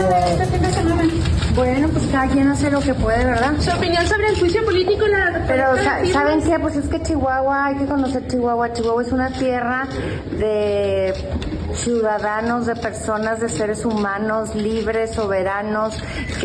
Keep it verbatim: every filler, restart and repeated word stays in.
Este fin de semana. Bueno, pues cada quien hace lo que puede, ¿verdad? Su opinión sobre el juicio político, la Pero sa- ¿saben qué? Pues es que Chihuahua, hay que conocer Chihuahua. Chihuahua es una tierra de ciudadanos, de personas, de seres humanos libres, soberanos, que